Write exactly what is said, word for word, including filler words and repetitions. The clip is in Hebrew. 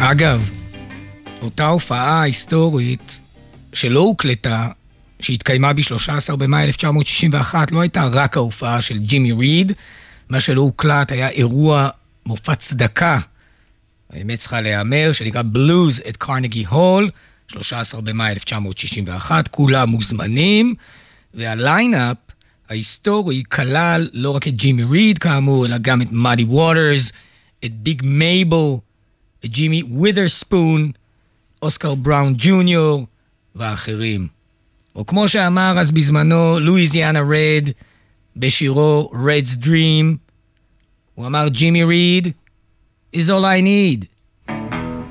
אגב, אותה הופעה היסטורית שלא הוקלטה, שהתקיימה ב-שלושה עשר במאי אלף תשע מאות שישים ואחת, לא הייתה רק ההופעה של ג'ימי ריד, מה שלא הוקלט היה אירוע מופע צדקה, האמת צריכה להיאמר, שנקרא בלוז את קרנגי הול, שלושה עשר במאי אלף תשע מאות שישים ואחת, כולם מוזמנים, והליינאפ ההיסטורי כלל לא רק את ג'ימי ריד כאמור, אלא גם את מאדי ווטרס, את ביג מייבל, את ג'ימי ווית'רספון, אוסקר בראון ג'וניור ואחרים. או כמו שאמר אז בזמנו לואיזיאנה רד בשירו Red's Dream, הוא אמר ג'ימי ריד is all I need.